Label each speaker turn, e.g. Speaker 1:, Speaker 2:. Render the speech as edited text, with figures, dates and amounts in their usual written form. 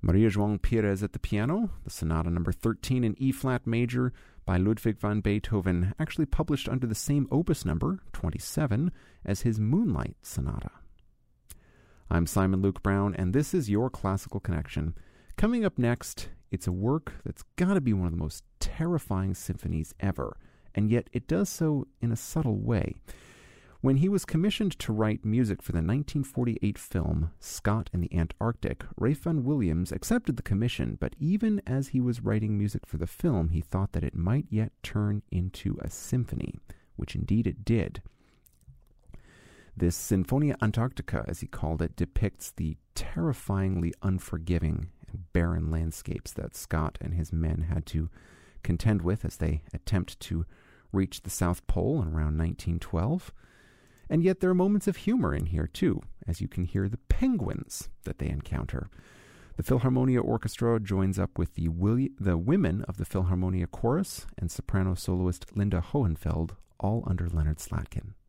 Speaker 1: Maria João Pires at the piano, the Sonata number 13 in E-flat major by Ludwig van Beethoven, actually published under the same opus number, 27, as his Moonlight Sonata. I'm Simon Luke Brown, and this is Your Classical Connection. Coming up next, it's a work that's got to be one of the most terrifying symphonies ever, and yet it does so in a subtle way. When he was commissioned to write music for the 1948 film Scott and the Antarctic, Ralph Vaughan Williams accepted the commission, but even as he was writing music for the film, he thought that it might yet turn into a symphony, which indeed it did. This Sinfonia Antarctica, as he called it, depicts the terrifyingly unforgiving and barren landscapes that Scott and his men had to contend with as they attempt to reach the South Pole in around 1912. And yet there are moments of humor in here, too, as you can hear the penguins that they encounter. The Philharmonia Orchestra joins up with the women of the Philharmonia Chorus and soprano soloist Linda Hohenfeld, all under Leonard Slatkin.